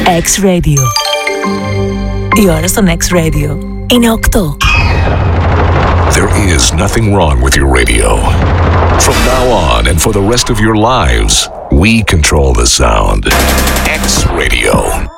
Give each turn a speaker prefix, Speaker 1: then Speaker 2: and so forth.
Speaker 1: X-Radio. Η ώρα στον X-Radio είναι 8.
Speaker 2: There is nothing wrong with your radio. From now on and for the rest of your lives, we control the sound. X-Radio.